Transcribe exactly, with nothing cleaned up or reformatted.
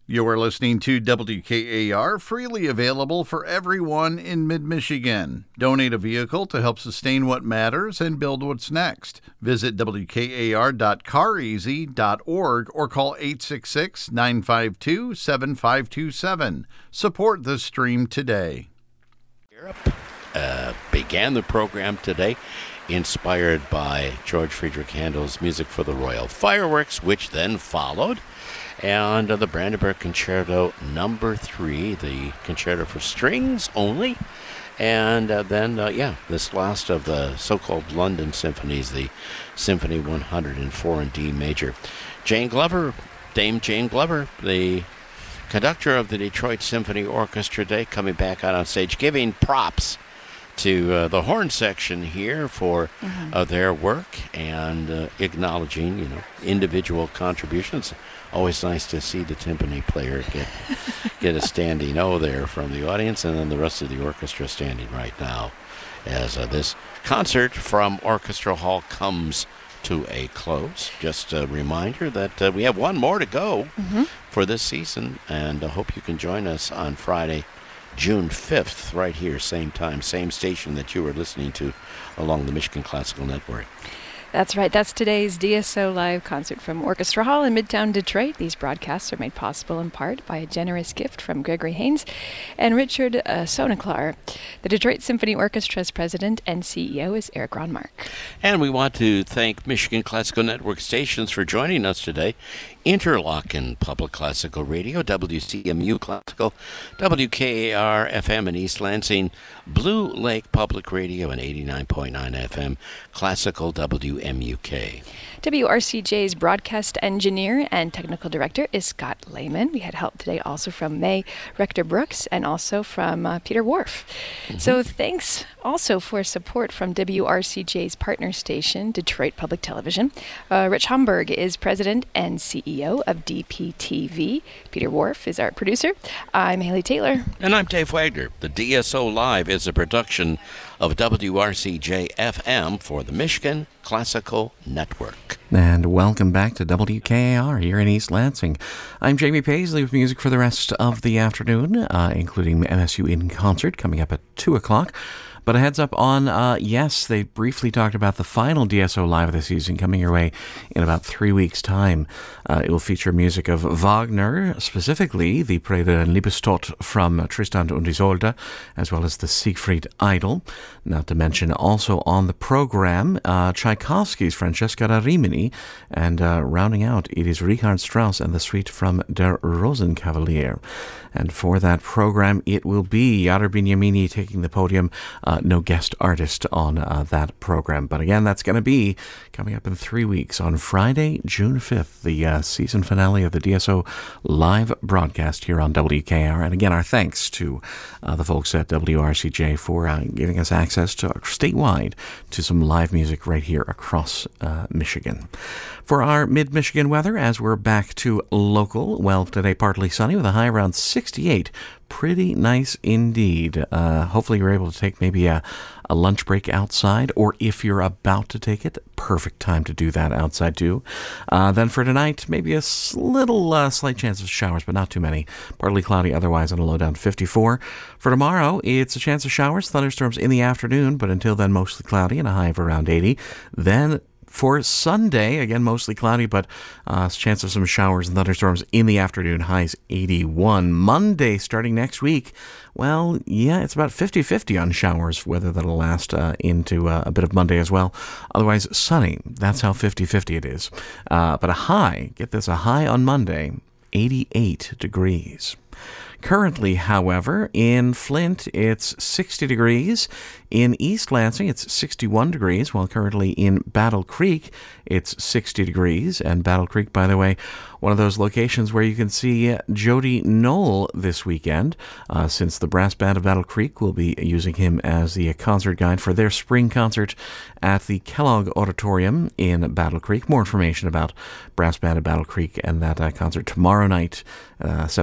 You are listening to W K A R, freely available for everyone in mid-Michigan. Donate a vehicle to help sustain what matters and build what's next. Visit W K A R dot car easy dot org or call eight six six, nine five two, seven five two seven. Support the stream today. Europe uh, began the program today, inspired by George Friedrich Handel's Music for the Royal Fireworks, which then followed. And uh, the Brandenburg Concerto number three, the concerto for strings only. And uh, then, uh, yeah, this last of the so-called London symphonies, the Symphony one hundred four in D major. Jane Glover, Dame Jane Glover, the conductor of the Detroit Symphony Orchestra Day, coming back out on stage, giving props to uh, the horn section here for mm-hmm. uh, their work and uh, acknowledging, you know, individual contributions. Always nice to see the timpani player get get a standing O there from the audience, and then the rest of the orchestra standing right now as uh, this concert from Orchestra Hall comes to a close. Just a reminder that uh, we have one more to go mm-hmm. for this season, and I hope you can join us on Friday, June fifth, right here, same time, same station that you were listening to along the Michigan Classical Network. That's right. That's today's D S O Live concert from Orchestra Hall in Midtown Detroit. These broadcasts are made possible in part by a generous gift from Gregory Haynes and Richard uh, Soneklar. The Detroit Symphony Orchestra's president and C E O is Eric Ronmark. And we want to thank Michigan Classical Network stations for joining us today. Interlochen Public Classical Radio, W C M U Classical, W K A R F M in East Lansing, Blue Lake Public Radio, and eighty-nine point nine F M Classical W M U K. W R C J's broadcast engineer and technical director is Scott Lehman. We had help today also from May Rector-Brooks and also from uh, Peter Worf. Mm-hmm. So thanks also for support from W R C J's partner station, Detroit Public Television. Uh, Rich Homburg is president and C E O of D P T V. Peter Worf is our producer. I'm Haley Taylor. And I'm Dave Wagner. The D S O Live is a production of W R C J F M for the Michigan Classical Network. And welcome back to W K A R here in East Lansing. I'm Jamie Paisley with music for the rest of the afternoon, uh, including M S U in Concert coming up at two o'clock. But a heads up on, uh, yes, they briefly talked about the final D S O Live of the season coming your way in about three weeks' time. Uh, it will feature music of Wagner, specifically the Prelude and Liebestod from Tristan und Isolde, as well as the Siegfried Idyll. Not to mention also on the program, uh, Tchaikovsky's Francesca da Rimini, and uh, rounding out, it is Richard Strauss and the suite from Der Rosenkavalier. And for that program, it will be Yadar Binyamini taking the podium. Uh, no guest artist on uh, that program. But again, that's going to be coming up in three weeks on Friday, June fifth, the uh, season finale of the D S O live broadcast here on W K R. And again, our thanks to uh, the folks at W R C J for uh, giving us access to statewide to some live music right here across uh, Michigan. For our mid-Michigan weather, as we're back to local, well, today partly sunny with a high around sixty-eight. Pretty nice indeed. Uh, hopefully you're able to take maybe a, a lunch break outside, or if you're about to take it, perfect time to do that outside too. Uh, then for tonight, maybe a little uh, slight chance of showers, but not too many. Partly cloudy otherwise on a low down fifty-four. For tomorrow, it's a chance of showers, thunderstorms in the afternoon, but until then mostly cloudy and a high of around eighty. Then for Sunday, again, mostly cloudy, but uh, chance of some showers and thunderstorms in the afternoon, highs eighty-one. Monday, starting next week, well, yeah, it's about fifty-fifty on showers, whether that'll last uh, into uh, a bit of Monday as well. Otherwise, sunny. That's how fifty-fifty it is. Uh, but a high, get this, a high on Monday, eighty-eight degrees. Currently, however, in Flint, it's sixty degrees. In East Lansing, it's sixty-one degrees, while currently in Battle Creek, it's sixty degrees. And Battle Creek, by the way, one of those locations where you can see Jody Knoll this weekend, uh, since the Brass Band of Battle Creek will be using him as the concert guide for their spring concert at the Kellogg Auditorium in Battle Creek. More information about Brass Band of Battle Creek and that uh, concert tomorrow night, uh, seven